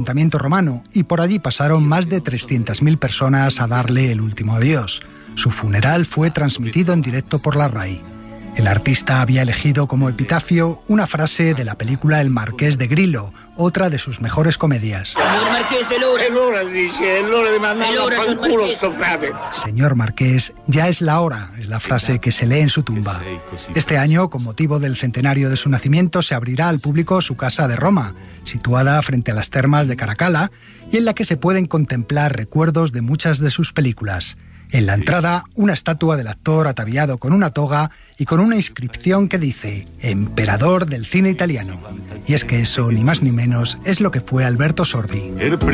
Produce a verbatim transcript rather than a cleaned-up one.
ayuntamiento romano y por allí pasaron más de trescientas mil personas a darle el último adiós. Su funeral fue transmitido en directo por la RAI. El artista había elegido como epitafio una frase de la película El Marqués de Grillo, otra de sus mejores comedias. Señor Marqués, el hora. El hora, dice, el hora de mandarlo a fanculo sto frate. Señor Marqués, ya es la hora, es la frase que se lee en su tumba. Este año, con motivo del centenario de su nacimiento, se abrirá al público su casa de Roma, situada frente a las termas de Caracalla, y en la que se pueden contemplar recuerdos de muchas de sus películas. En la entrada, una estatua del actor ataviado con una toga y con una inscripción que dice «Emperador del cine italiano». Y es que eso, ni más ni menos, es lo que fue Alberto Sordi.